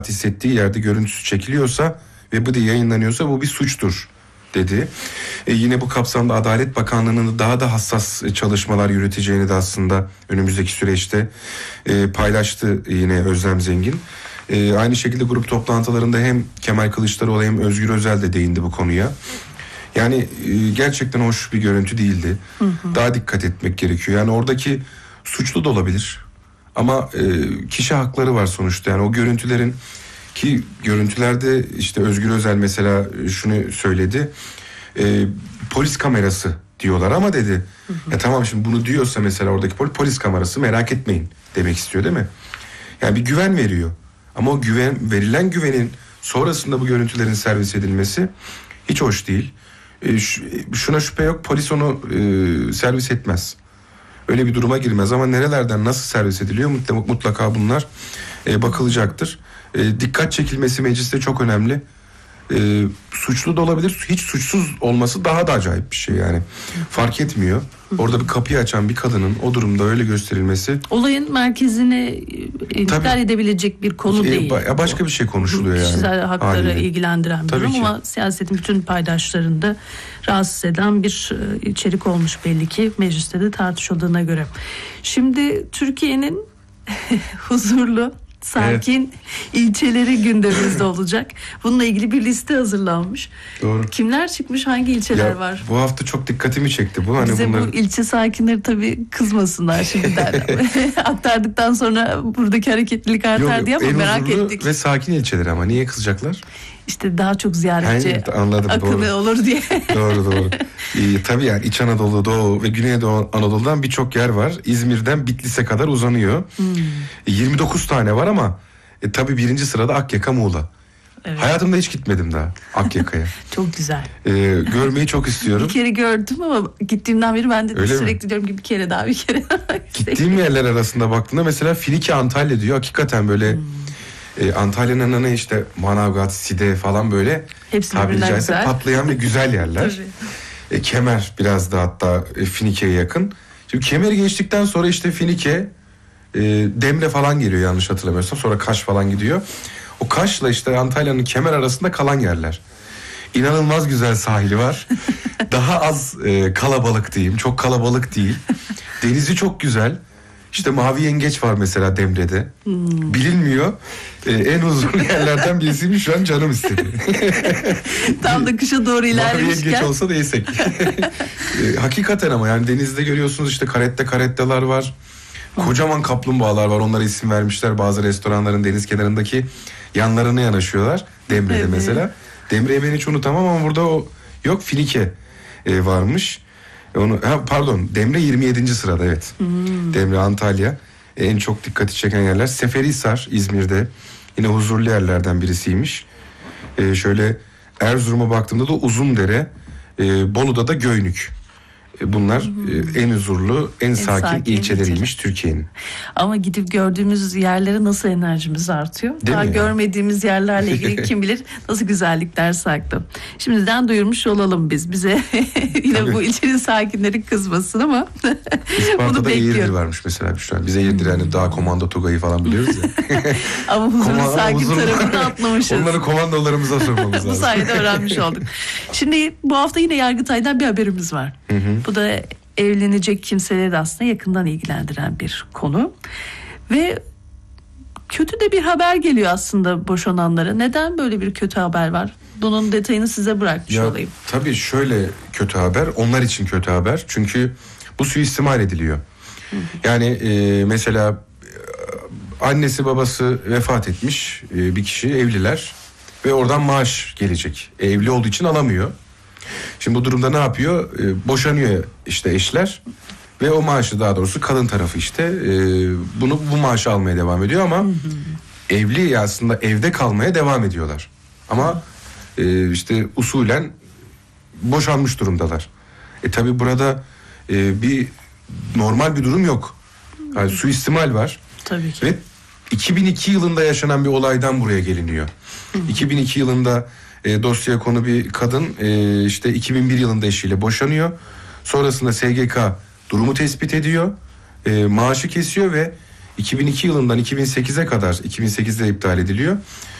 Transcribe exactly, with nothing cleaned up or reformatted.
hissettiği yerde görüntüsü çekiliyorsa ve bu da yayınlanıyorsa bu bir suçtur dedi. E yine bu kapsamda Adalet Bakanlığı'nın daha da hassas çalışmalar yürüteceğini de aslında önümüzdeki süreçte e, paylaştı yine Özlem Zengin. E, aynı şekilde grup toplantılarında hem Kemal Kılıçdaroğlu hem Özgür Özel de değindi bu konuya. Yani e, gerçekten hoş bir görüntü değildi. Hı hı. Daha dikkat etmek gerekiyor. Yani oradaki suçlu da olabilir. Ama e, kişi hakları var sonuçta. Yani o görüntülerin ki görüntülerde işte Özgür Özel mesela şunu söyledi. E, polis kamerası diyorlar ama dedi. Hı hı. Ya tamam, şimdi bunu diyorsa mesela oradaki polis, polis kamerası, merak etmeyin demek istiyor değil mi? Yani bir güven veriyor. Ama o güven, verilen güvenin sonrasında bu görüntülerin servis edilmesi hiç hoş değil. E, şuna şüphe yok, polis onu e, servis etmez. Öyle bir duruma girmez ama nerelerden nasıl servis ediliyor mutlaka bunlar e, bakılacaktır. E, dikkat çekilmesi mecliste çok önemli. E, suçlu da olabilir, hiç suçsuz olması daha da acayip bir şey yani. Fark etmiyor. Orada bir kapıyı açan bir kadının o durumda öyle gösterilmesi. Olayın merkezini ihlal edebilecek bir konu e, değil. Ba- başka bir şey konuşuluyor yani. Kişisel hakları Haliyle. ilgilendiren bir Tabii durum ki. ama siyasetin bütün paydaşlarını da rahatsız eden bir içerik olmuş belli ki mecliste de tartışıldığına göre. Şimdi Türkiye'nin huzurlu, sakin evet. ilçeleri gündemimizde olacak. Bununla ilgili bir liste hazırlanmış. Doğru. Kimler çıkmış, hangi ilçeler ya, var? Bu hafta çok dikkatimi çekti bu. Hani bize bunları... bu ilçe sakinleri tabii kızmasınlar şimdiden. Aktardıktan sonra buradaki hareketlilik artar Yok, diye ama merak ettik. Ve sakin ilçeler ama niye kızacaklar? İşte daha çok ziyaretçi Aynen, anladım, akını doğru. olur diye. Doğru doğru. Ee, tabii yani İç Anadolu, Doğu ve Güneydoğu Anadolu'dan birçok yer var. İzmir'den Bitlis'e kadar uzanıyor. Hmm. yirmi dokuz tane var ama e, tabii birinci sırada Akyaka, Muğla. Evet. Hayatımda hiç gitmedim daha Akyaka'ya. Çok güzel. Ee, görmeyi çok istiyorum. Bir kere gördüm ama gittiğimden beri ben de Öyle sürekli mi? diyorum ki bir kere daha bir kere daha. Gittiğim yerler arasında baktığında mesela Finike, Antalya diyor. Hakikaten böyle hmm. e, Antalya'nın ana işte Manavgat, Side falan böyle hepsi tabiri caizse patlayan ve güzel yerler. e, Kemer biraz da hatta e, Finike'ye yakın. Şimdi Kemer'i geçtikten sonra işte Finike, e, Demre falan geliyor yanlış hatırlamıyorsam. Sonra Kaş falan gidiyor. O Kaş'la işte Antalya'nın Kemer arasında kalan yerler. İnanılmaz güzel sahili var. Daha az e, kalabalık diyeyim. Çok kalabalık değil. Denizi çok güzel. İşte Mavi Yengeç var mesela Demre'de. Hmm. Bilinmiyor. Ee, en huzurlu yerlerden birisiymiş, şu an canım istedi. Tam da kışa doğru ilerlemişken. Mavi Yengeç olsa da yesek. ee, hakikaten ama yani denizde görüyorsunuz işte karette karetteler var. Kocaman kaplumbağalar var, onlara isim vermişler. Bazı restoranların deniz kenarındaki yanlarına yanaşıyorlar. Demre'de evet. mesela. Demre'yi ben hiç unutamam ama burada o yok, Finike e, varmış. Onu ha, pardon Demre yirmi yedinci sırada evet. Hmm. Demre, Antalya e, en çok dikkati çeken yerler. Seferihisar İzmir'de yine huzurlu yerlerden birisiymiş. E, şöyle Erzurum'a baktığımda da Uzundere, e, Bolu'da da Göynük. Bunlar hmm. en huzurlu, en, en sakin, sakin ilçeleriymiş ilçeler. Türkiye'nin. Ama gidip gördüğümüz yerlere nasıl enerjimiz artıyor? Değil Daha görmediğimiz ya? Yerlerle ilgili kim bilir nasıl güzellikler saklı. Şimdiden duyurmuş olalım biz. Bize yine Tabii. bu ilçenin sakinleri kızmasın ama İsparta'da Eğirdir varmış mesela şu an. Biz Eğirdir yani hmm. daha komando Tugay'ı falan biliyoruz ya. Ama huzurlu sakin huzurlu... tarafını atlamışız. Onları komandolarımıza sormamız lazım. Bu sayede öğrenmiş olduk. Şimdi bu hafta yine Yargıtay'dan bir haberimiz var. Hı hı. Bu da evlenecek kimseleri de aslında yakından ilgilendiren bir konu. Ve kötü de bir haber geliyor aslında boşananlara. Neden böyle bir kötü haber var? Bunun detayını size bırakmış ya, olayım. Tabii şöyle kötü haber, onlar için kötü haber. Çünkü bu suistimal ediliyor. Hı hı. Yani e, mesela annesi babası vefat etmiş e, bir kişi, evliler ve oradan maaş gelecek. E, evli olduğu için alamıyor. Şimdi bu durumda ne yapıyor? Ee, boşanıyor işte eşler ve o maaşı, daha doğrusu kadın tarafı işte e, bunu bu maaşı almaya devam ediyor ama hı hı. evli aslında evde kalmaya devam ediyorlar. Ama e, işte usulen boşanmış durumdalar. E tabi burada e, bir normal bir durum yok. Yani suistimal var. Tabii ki. Ve iki bin iki yılında yaşanan bir olaydan buraya geliniyor. Hı hı. iki bin iki yılında E, dosyaya konu bir kadın e, işte iki bin bir yılında eşiyle boşanıyor. Sonrasında S G K durumu tespit ediyor. E, maaşı kesiyor ve iki bin iki yılından iki bin sekize kadar, iki bin sekizde iptal ediliyor.